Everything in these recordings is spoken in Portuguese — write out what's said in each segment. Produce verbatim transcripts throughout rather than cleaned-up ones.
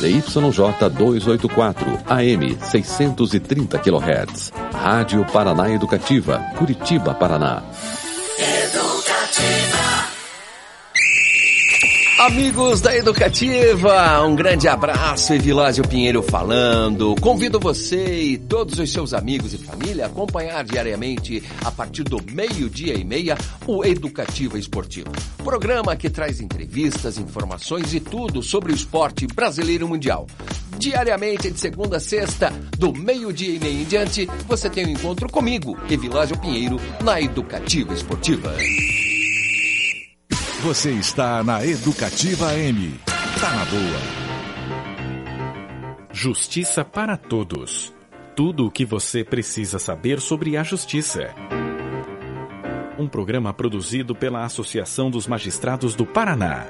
Z Y J duzentos e oitenta e quatro, A M seiscentos e trinta quilohertz. Rádio Paraná Educativa, Curitiba, Paraná. Amigos da Educativa, um grande abraço, Evilásio Pinheiro falando. Convido você e todos os seus amigos e família a acompanhar diariamente, a partir do meio-dia e meia, o Educativa Esportivo. Programa que traz entrevistas, informações e tudo sobre o esporte brasileiro e mundial. Diariamente, de segunda a sexta, do meio-dia e meia em diante, você tem um encontro comigo, Evilásio Pinheiro, na Educativa Esportiva. Você está na Educativa M. Tá na boa. Justiça para todos. Tudo o que você precisa saber sobre a justiça. Um programa produzido pela Associação dos Magistrados do Paraná.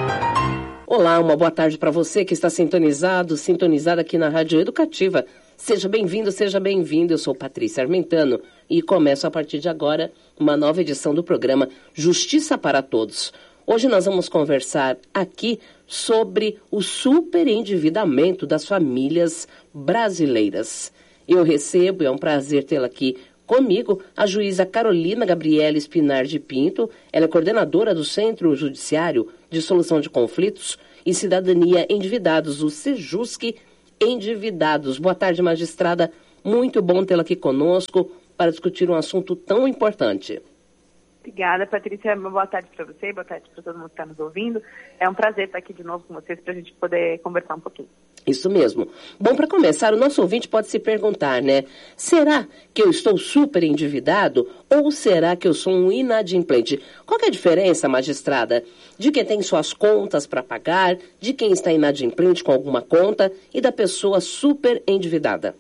Olá, uma boa tarde para você que está sintonizado, sintonizada aqui na Rádio Educativa. Seja bem-vindo, seja bem-vindo. Eu sou Patrícia Armentano e começo a partir de agora uma nova edição do programa Justiça para Todos. Hoje nós vamos conversar aqui sobre o superendividamento das famílias brasileiras. Eu recebo, é um prazer tê-la aqui comigo, a juíza Carolina Gabriela Espinar de Pinto. Ela é coordenadora do Centro Judiciário de Solução de Conflitos e Cidadania Endividados, o SEJUSC Endividados. Boa tarde, magistrada. Muito bom tê-la aqui conosco para discutir um assunto tão importante. Obrigada, Patrícia. Boa tarde para você, boa tarde para todo mundo que está nos ouvindo. É um prazer estar aqui de novo com vocês para a gente poder conversar um pouquinho. Isso mesmo. Bom, para começar, o nosso ouvinte pode se perguntar, né? Será que eu estou super endividado ou será que eu sou um inadimplente? Qual que é a diferença, magistrada, de quem tem suas contas para pagar, de quem está inadimplente com alguma conta e da pessoa super endividada?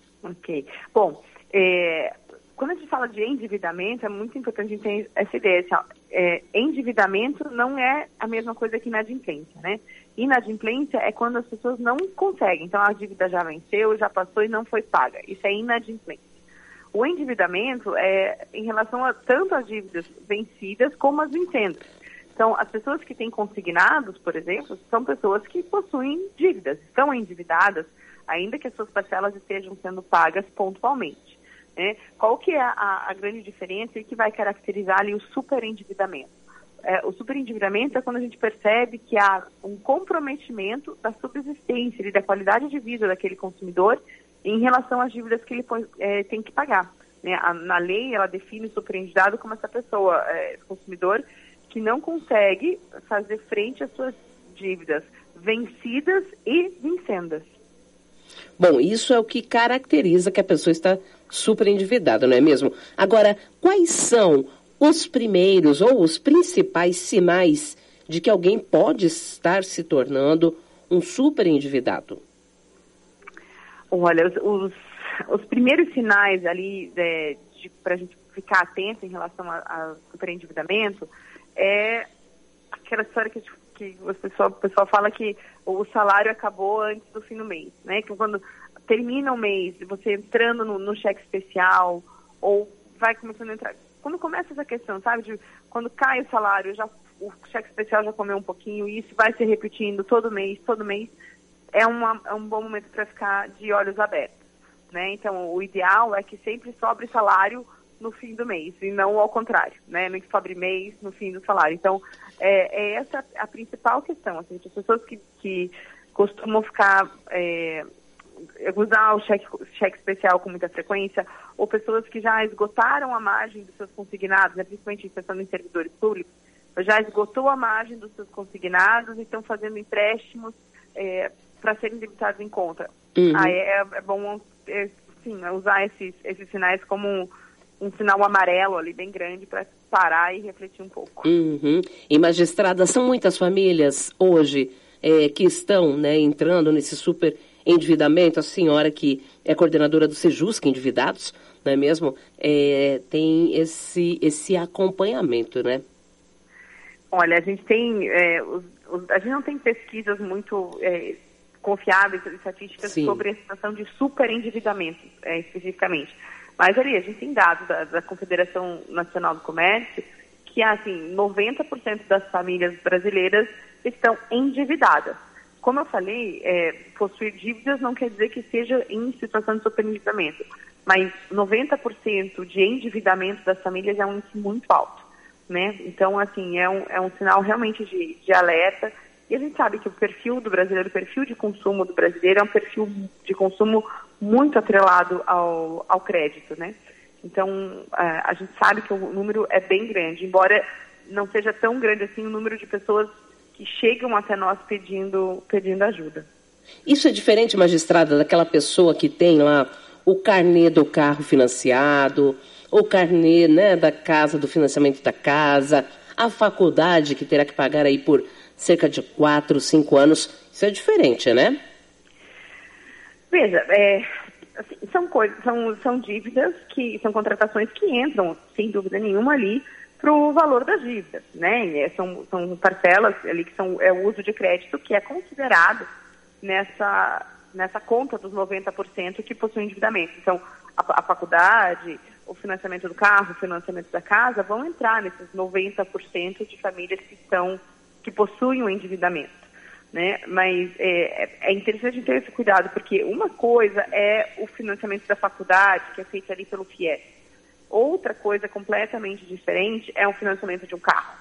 Ok. Bom, é... quando a gente fala de endividamento, é muito importante a gente ter essa ideia. Assim, ó, é, endividamento não é a mesma coisa que inadimplência, né? Inadimplência é quando as pessoas não conseguem. Então, a dívida já venceu, já passou e não foi paga. Isso é inadimplência. O endividamento é em relação a tanto as dívidas vencidas como as vincendas. Então, as pessoas que têm consignados, por exemplo, são pessoas que possuem dívidas, estão endividadas, ainda que as suas parcelas estejam sendo pagas pontualmente. É, qual que é a, a grande diferença e que vai caracterizar ali o superendividamento? É, o superendividamento é quando a gente percebe que há um comprometimento da subsistência e da qualidade de vida daquele consumidor em relação às dívidas que ele é, tem que pagar. Né? A, na lei, ela define o superendividado como essa pessoa, é, esse consumidor, que não consegue fazer frente às suas dívidas vencidas e vincendas. Bom, isso é o que caracteriza que a pessoa está super endividada, não é mesmo? Agora, quais são os primeiros ou os principais sinais de que alguém pode estar se tornando um super endividado? Olha, os, os, os primeiros sinais ali é, para a gente ficar atento em relação ao superendividamento é aquela história que, que o, pessoal, o pessoal fala que o salário acabou antes do fim do mês, né? Que quando termina o mês, você entrando no, no cheque especial ou vai começando a entrar... Quando começa essa questão, sabe? De, quando cai o salário, já, o cheque especial já comeu um pouquinho e isso vai se repetindo todo mês, todo mês, é, uma, é um bom momento para ficar de olhos abertos, né? Então, o ideal é que sempre sobre salário no fim do mês e não ao contrário, né? Não que sobre mês no fim do salário. Então, é, é essa a principal questão. Assim, as pessoas que, que costumam ficar... É, usar o cheque, cheque especial com muita frequência, ou pessoas que já esgotaram a margem dos seus consignados, né, principalmente pensando em servidores públicos, já esgotou a margem dos seus consignados e estão fazendo empréstimos é, para serem debitados em conta. Uhum. Aí é, é bom é, sim, usar esses, esses sinais como um, um sinal amarelo ali bem grande para parar e refletir um pouco. Uhum. E magistrada, são muitas famílias hoje é, que estão, né, entrando nesse super endividamento. A senhora que é coordenadora do SEJUSC Endividados, não é mesmo? É, tem esse, esse acompanhamento, né? Olha, a gente tem, é, os, os, a gente não tem pesquisas muito é, confiáveis, estatísticas Sim. sobre a situação de superendividamento, é, especificamente. Mas ali, a gente tem dados da, da Confederação Nacional do Comércio que, assim, noventa por cento das famílias brasileiras estão endividadas. como eu falei, é, possuir dívidas não quer dizer que esteja em situação de superendividamento, mas noventa por cento de endividamento das famílias é um índice muito alto, né? Então, assim, é um, é um sinal realmente de, de alerta. E a gente sabe que o perfil do brasileiro, o perfil de consumo do brasileiro é um perfil de consumo muito atrelado ao, ao crédito, né? Então, a, a gente sabe que o número é bem grande, embora não seja tão grande assim o número de pessoas que chegam até nós pedindo, pedindo ajuda. Isso é diferente, magistrada, daquela pessoa que tem lá o carnê do carro financiado, o carnê, né, da casa, do financiamento da casa, a faculdade que terá que pagar aí por cerca de quatro, cinco anos. Isso é diferente, né? Veja, é, assim, são, coisas, são, são dívidas, que são contratações que entram, sem dúvida nenhuma, ali para o valor das dívidas, né? São, são parcelas ali que são é o uso de crédito que é considerado nessa, nessa conta dos noventa por cento que possuem endividamento. Então, a, a faculdade, o financiamento do carro, o financiamento da casa vão entrar nesses noventa por cento de famílias que estão que possuem o endividamento, né? Mas é, é interessante ter esse cuidado, porque uma coisa é o financiamento da faculdade, que é feito ali pelo FIES. Outra coisa completamente diferente é o financiamento de um carro.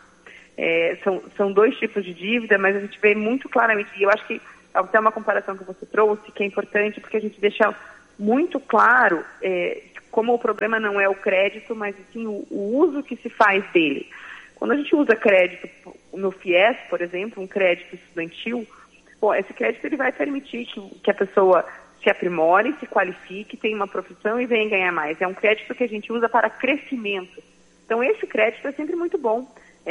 É, são, são dois tipos de dívida, mas a gente vê muito claramente, e eu acho que até uma comparação que você trouxe, que é importante, porque a gente deixa muito claro é, como o problema não é o crédito, mas sim o, o uso que se faz dele. Quando a gente usa crédito no FIES, por exemplo, um crédito estudantil, bom, esse crédito ele vai permitir que, que a pessoa se aprimore, se qualifique, tenha uma profissão e venha ganhar mais. É um crédito que a gente usa para crescimento. Então, esse crédito é sempre muito bom.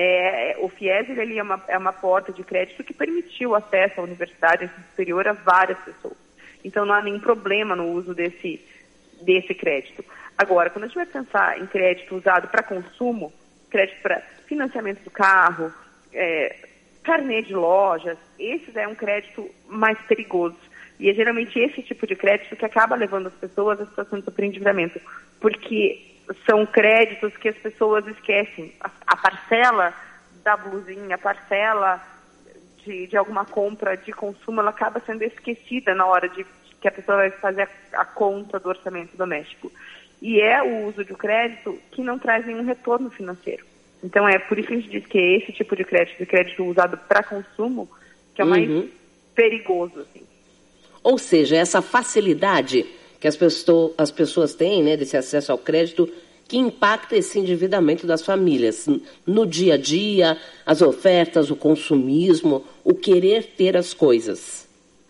É, o FIES ele ali é, uma, é uma porta de crédito que permitiu o acesso à universidade superior a várias pessoas. Então, não há nenhum problema no uso desse, desse crédito. Agora, quando a gente vai pensar em crédito usado para consumo, crédito para financiamento do carro, é, carnê de lojas, esse é um crédito mais perigoso. E é geralmente esse tipo de crédito que acaba levando as pessoas à situação de superendividamento, porque são créditos que as pessoas esquecem. A, a parcela da blusinha, a parcela de, de alguma compra de consumo, ela acaba sendo esquecida na hora de que a pessoa vai fazer a, a conta do orçamento doméstico. E é o uso do crédito que não traz nenhum retorno financeiro. Então é por isso que a gente diz que é esse tipo de crédito, de crédito usado para consumo, que é o mais uhum. perigoso, assim. Ou seja, essa facilidade que as pessoas, as pessoas têm, né, desse acesso ao crédito, que impacta esse endividamento das famílias no dia a dia, as ofertas, o consumismo, o querer ter as coisas.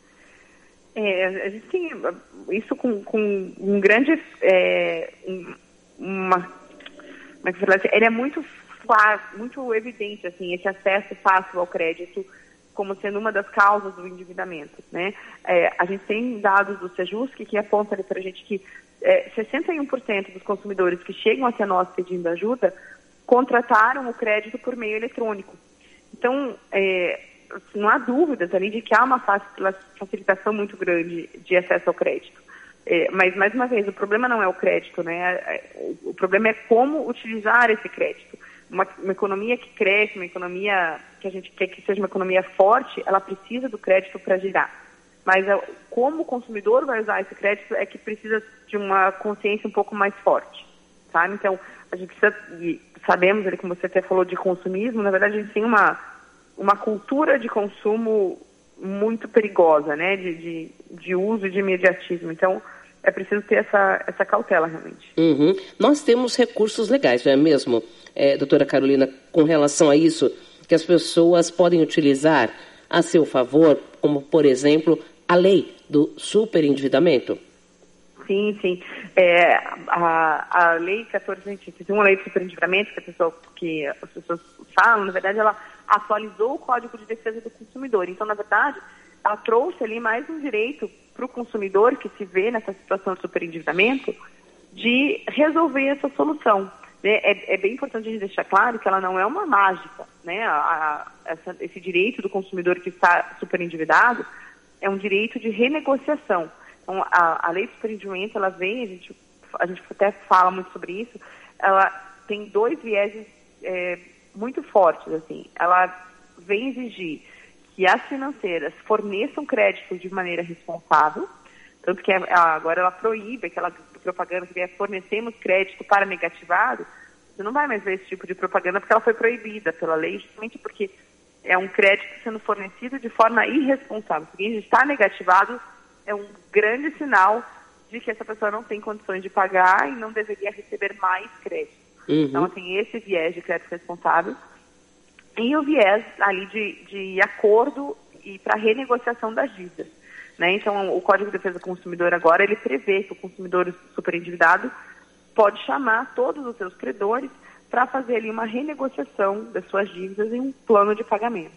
É, a gente tem isso com, com um grande... É, uma, como é que eu falo assim? Ele é muito fácil, muito evidente, assim, esse acesso fácil ao crédito, como sendo uma das causas do endividamento, né? É, a gente tem dados do Sejusc que apontam para a gente que é, sessenta e um por cento dos consumidores que chegam até nós pedindo ajuda contrataram o crédito por meio eletrônico. Então, é, não há dúvidas ali de que há uma facilitação muito grande de acesso ao crédito. É, mas, mais uma vez, o problema não é o crédito, né? O problema é como utilizar esse crédito. Uma, uma economia que cresce, uma economia que a gente quer que seja uma economia forte, ela precisa do crédito para girar. Mas a, como o consumidor vai usar esse crédito é que precisa de uma consciência um pouco mais forte, sabe? Então, a gente precisa, e sabemos, ali, como você até falou, de consumismo, na verdade a gente tem uma, uma cultura de consumo muito perigosa, né? De, de, de uso e de imediatismo. Então, é preciso ter essa, essa cautela, realmente. Uhum. Nós temos recursos legais, não é mesmo, é, doutora Carolina, com relação a isso, que as pessoas podem utilizar a seu favor, como, por exemplo, a lei do superendividamento? Sim, sim. É, a, a lei quatorze mil cento e um, a lei do superendividamento, que, a pessoa, que as pessoas falam, na verdade, ela atualizou o Código de Defesa do Consumidor. Então, na verdade, ela trouxe ali mais um direito para o consumidor que se vê nessa situação de superendividamento de resolver essa solução. É, é bem importante a gente deixar claro que ela não é uma mágica, né? A, a, essa, esse direito do consumidor que está superendividado é um direito de renegociação. Então, a, a lei do superendividamento, ela vem, a gente, a gente até fala muito sobre isso, ela tem dois vieses é, muito fortes, assim. Ela vem exigir que as financeiras forneçam crédito de maneira responsável, tanto que agora ela proíbe aquela propaganda que é fornecemos crédito para negativado. Você não vai mais ver esse tipo de propaganda porque ela foi proibida pela lei, justamente porque é um crédito sendo fornecido de forma irresponsável. Se alguém está negativado, é um grande sinal de que essa pessoa não tem condições de pagar e não deveria receber mais crédito. Uhum. Então, tem esse viés de crédito responsável e o viés ali de, de acordo e para renegociação das dívidas. Né? Então, o Código de Defesa do Consumidor agora, ele prevê que o consumidor superendividado pode chamar todos os seus credores para fazer ali uma renegociação das suas dívidas em um plano de pagamento.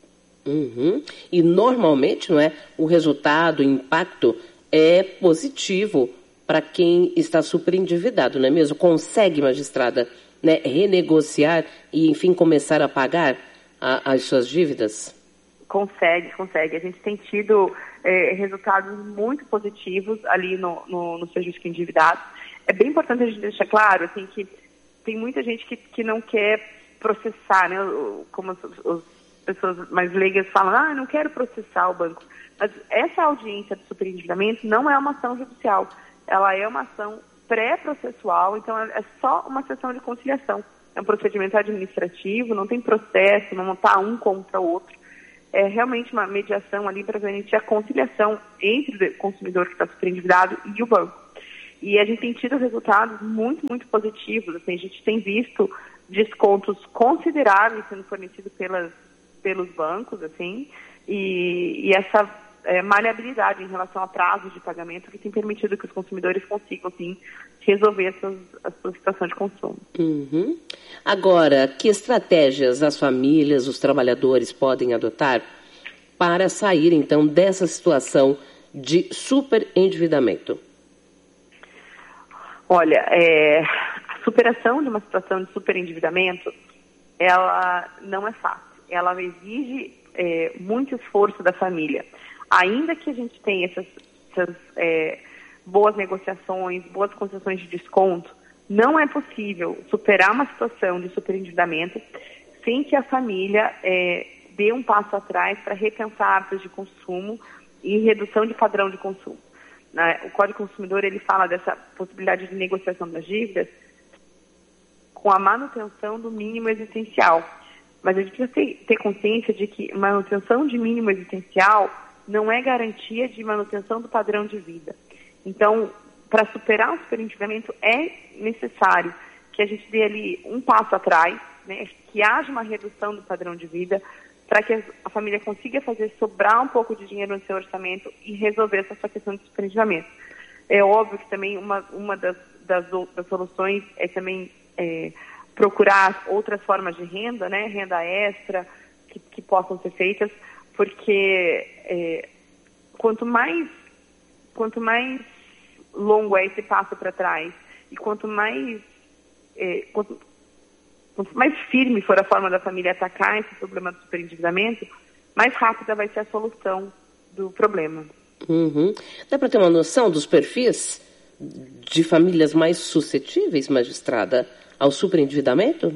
Uhum. E normalmente, não é, o resultado, o impacto é positivo para quem está superendividado, não é mesmo? Consegue, magistrada, né, renegociar e, enfim, começar a pagar a, as suas dívidas? Consegue, consegue. A gente tem tido é, resultados muito positivos ali no, no, no serviço de endividado. É bem importante a gente deixar claro assim, que tem muita gente que, que não quer processar, né? Como as, as pessoas mais leigas falam, ah, não quero processar o banco. Mas essa audiência de superendividamento não é uma ação judicial. Ela é uma ação pré-processual, então é só uma sessão de conciliação. É um procedimento administrativo, não tem processo, não está um contra o outro. É realmente uma mediação ali para garantir a conciliação entre o consumidor que está superendividado e o banco. E a gente tem tido resultados muito, muito positivos. Assim, a gente tem visto descontos consideráveis sendo fornecidos pelas, pelos bancos, assim, e, e essa é, maleabilidade em relação a prazos de pagamento que tem permitido que os consumidores consigam, sim, resolver a sua, a sua situação de consumo. Uhum. Agora, que estratégias as famílias, os trabalhadores podem adotar para sair, então, dessa situação de superendividamento? Olha, é, a superação de uma situação de superendividamento, ela não é fácil. Ela exige é, muito esforço da família. Ainda que a gente tenha essas, essas é, boas negociações, boas concessões de desconto, não é possível superar uma situação de superendividamento sem que a família é, dê um passo atrás para repensar hábitos de consumo e redução de padrão de consumo. O Código Consumidor, ele fala dessa possibilidade de negociação das dívidas com a manutenção do mínimo existencial. Mas a gente precisa ter, ter consciência de que manutenção de mínimo existencial não é garantia de manutenção do padrão de vida. Então, para superar o superendividamento, é necessário que a gente dê ali um passo atrás, né, que haja uma redução do padrão de vida, para que a família consiga fazer sobrar um pouco de dinheiro no seu orçamento e resolver essa sua questão de superendividamento. É óbvio que também uma, uma das, das, das soluções é também é, procurar outras formas de renda, né, renda extra, que, que possam ser feitas, porque é, quanto mais, quanto mais longo é esse passo para trás e quanto mais... É, quanto, Quanto mais firme for a forma da família atacar esse problema do superendividamento, mais rápida vai ser a solução do problema. Uhum. Dá para ter uma noção dos perfis de famílias mais suscetíveis, magistrada, ao superendividamento?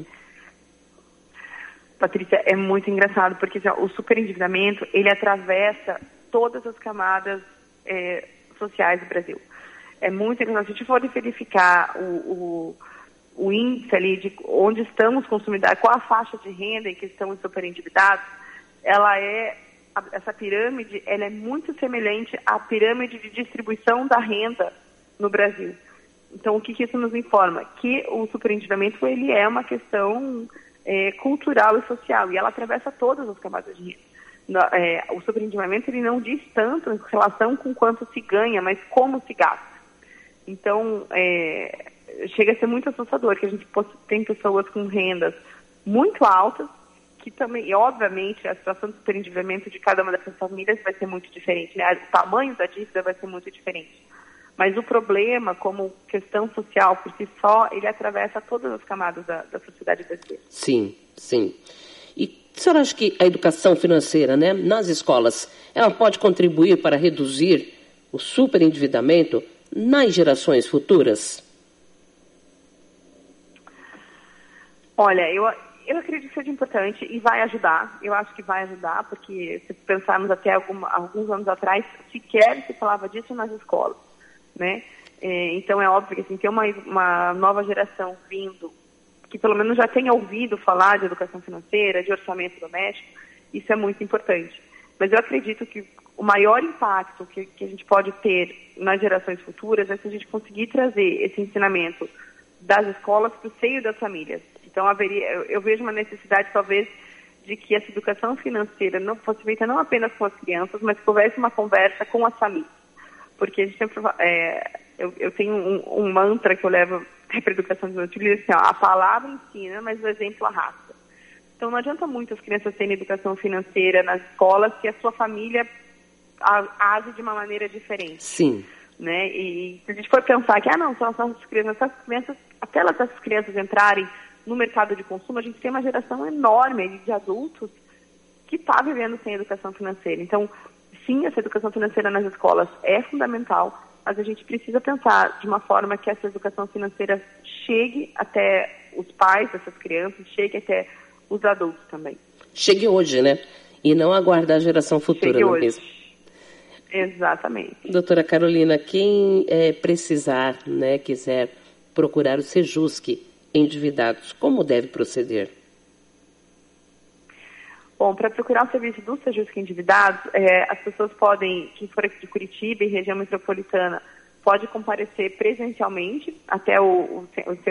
Patrícia, é muito engraçado, porque já, o superendividamento, ele atravessa todas as camadas é, sociais do Brasil. É muito engraçado. Se a gente for verificar o... o o índice ali de onde estão os consumidores, qual a faixa de renda em que estão superendividados, ela é, essa pirâmide, ela é muito semelhante à pirâmide de distribuição da renda no Brasil. Então, o que, que isso nos informa? Que o superendividamento, ele é uma questão é, cultural e social, e ela atravessa todas as camadas de renda. No, é, o superendividamento, ele não diz tanto em relação com quanto se ganha, mas como se gasta. Então, é... chega a ser muito assustador, que a gente tem pessoas com rendas muito altas, que também, e obviamente, a situação de superendividamento de cada uma dessas famílias vai ser muito diferente, né? O tamanho da dívida vai ser muito diferente. Mas o problema, como questão social por si só, ele atravessa todas as camadas da, da sociedade brasileira. Sim, sim. E a senhora acha que a educação financeira, né, nas escolas, ela pode contribuir para reduzir o superendividamento nas gerações futuras? Olha, eu, eu acredito que seja importante e vai ajudar. Eu acho que vai ajudar, porque se pensarmos até alguma, alguns anos atrás, sequer se falava disso nas escolas, né? É, então é óbvio que assim, ter uma, uma nova geração vindo, que pelo menos já tenha ouvido falar de educação financeira, de orçamento doméstico, isso é muito importante. Mas eu acredito que o maior impacto que, que a gente pode ter nas gerações futuras é se a gente conseguir trazer esse ensinamento das escolas para o seio das famílias. Então, haveria, eu, eu vejo uma necessidade, talvez, de que essa educação financeira não fosse feita não apenas com as crianças, mas que houvesse uma conversa com as famílias. Porque a gente sempre... É, eu, eu tenho um, um mantra que eu levo para a educação infantil, que diz assim, ó, a palavra ensina, mas o exemplo arrasta. Então, não adianta muito as crianças terem educação financeira nas escolas se a sua família age de uma maneira diferente. Sim. Né? E se a gente for pensar que, ah, não, são essas crianças, essas crianças, até essas crianças entrarem no mercado de consumo, a gente tem uma geração enorme de adultos que está vivendo sem educação financeira. Então, sim, essa educação financeira nas escolas é fundamental, mas a gente precisa pensar de uma forma que essa educação financeira chegue até os pais dessas crianças, chegue até os adultos também. Chegue hoje, né? E não aguardar a geração futura, chegue não hoje. mesmo? Exatamente. Doutora Carolina, quem é, precisar, né, quiser procurar o Sejusc Endividados, como deve proceder? Bom, para procurar o serviço do Sejusc Endividados, é, as pessoas podem, quem for aqui de Curitiba e região metropolitana, pode comparecer presencialmente até o, o, o